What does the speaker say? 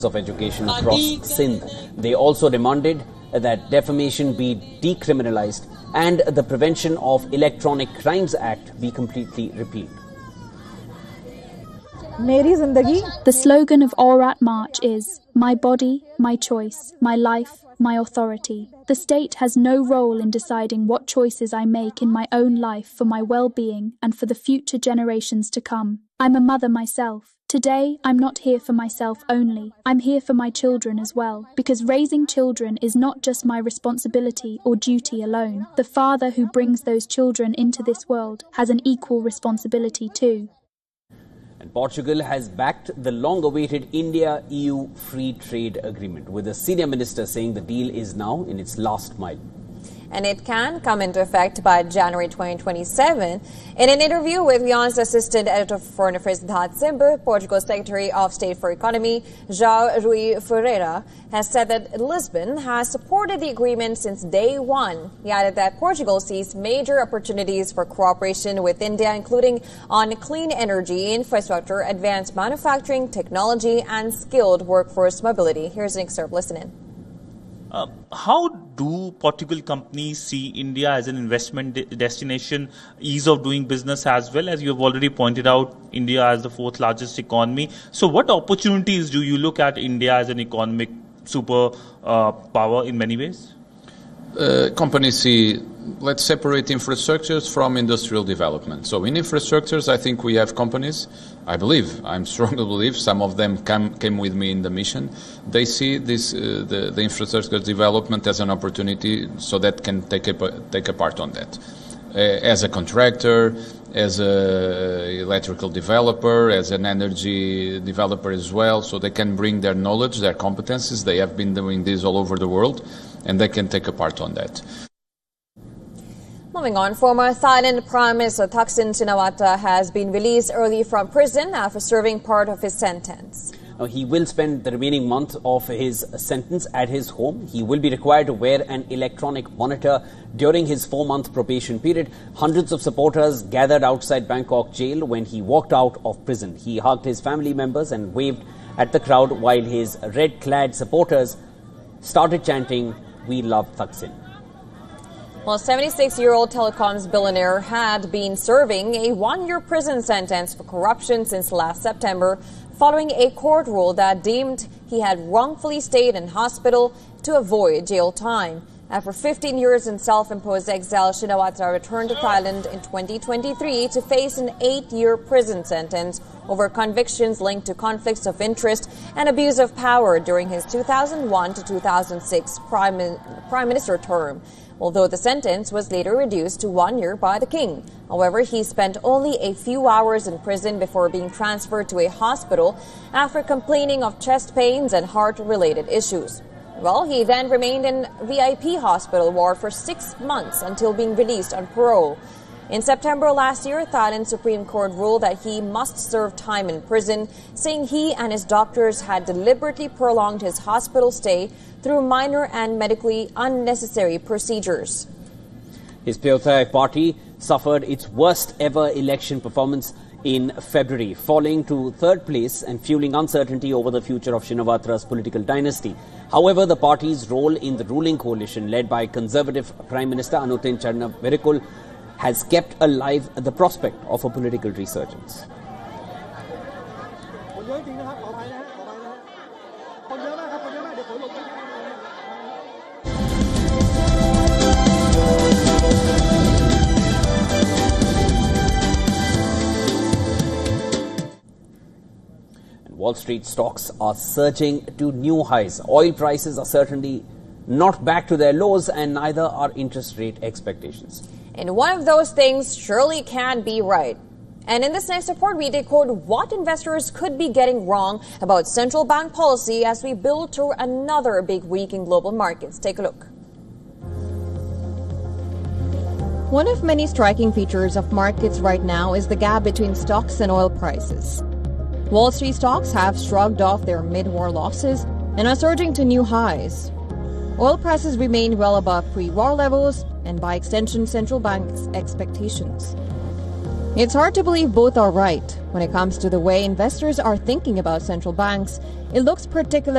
of Education across Sindh. They also demanded that defamation be decriminalized and the Prevention of Electronic Crimes Act be completely repealed. The slogan of Aurat March is, "My body, my choice, my life, my authority." The state has no role in deciding what choices I make in my own life for my well-being and for the future generations to come. I'm a mother myself. Today, I'm not here for myself only. I'm here for my children as well, because raising children is not just my responsibility or duty alone. The father who brings those children into this world has an equal responsibility too. And Portugal has backed the long-awaited India-EU free trade agreement, with a senior minister saying the deal is now in its last mile. And it can come into effect by January 2027. In an interview with Leon's assistant editor for Foreign Affairs, Siddharth Simba, Portugal's Secretary of State for Economy, João Rui Ferreira, has said that Lisbon has supported the agreement since day one. He added that Portugal sees major opportunities for cooperation with India, including on clean energy, infrastructure, advanced manufacturing, technology, and skilled workforce mobility. Here's an excerpt. Listen in. How do Portugal companies see India as an investment destination, ease of doing business as well? As you have already pointed out, India as the fourth largest economy. So what opportunities do you look at India as an economic superpower in many ways? Companies see, let's separate infrastructures from industrial development. So in infrastructures, I think we have companies, I strongly believe, some of them came with me in the mission. They see this, the infrastructure development as an opportunity, so that can take a part on that. As a contractor, as an electrical developer, as an energy developer as well, so they can bring their knowledge, their competencies. They have been doing this all over the world, and they can take a part on that. Moving on, former Thailand Prime Minister Thaksin Shinawatra has been released early from prison after serving part of his sentence. Now, he will spend the remaining month of his sentence at his home. He will be required to wear an electronic monitor during his 4-month probation period. Hundreds of supporters gathered outside Bangkok jail when he walked out of prison. He hugged his family members and waved at the crowd while his red-clad supporters started chanting, "We love Thaksin." Well, 76-year-old telecoms billionaire had been serving a 1-year prison sentence for corruption since last September, following a court rule that deemed he had wrongfully stayed in hospital to avoid jail time. After 15 years in self-imposed exile, Shinawatra returned to Thailand in 2023 to face an 8-year prison sentence over convictions linked to conflicts of interest and abuse of power during his 2001 to 2006 prime minister term, although the sentence was later reduced to 1 year by the king. However, he spent only a few hours in prison before being transferred to a hospital after complaining of chest pains and heart-related issues. Well, he then remained in VIP hospital ward for 6 months until being released on parole. In September last year, Thailand's Supreme Court ruled that he must serve time in prison, saying he and his doctors had deliberately prolonged his hospital stay through minor and medically unnecessary procedures. His Pheu party suffered its worst ever election performance in February, falling to 3rd place and fueling uncertainty over the future of Shinawatra's political dynasty. However, the party's role in the ruling coalition led by Conservative Prime Minister Anutin Charnvirakul has kept alive the prospect of a political resurgence. Wall Street stocks are surging to new highs. Oil prices are certainly not back to their lows, and neither are interest rate expectations. And one of those things surely can be right. And in this next report, we decode what investors could be getting wrong about central bank policy as we build through another big week in global markets. Take a look. One of many striking features of markets right now is the gap between stocks and oil prices. Wall Street stocks have shrugged off their mid-war losses and are surging to new highs. Oil prices remain well above pre-war levels and, by extension, central banks' expectations. It's hard to believe both are right when it comes to the way investors are thinking about central banks. It looks particularly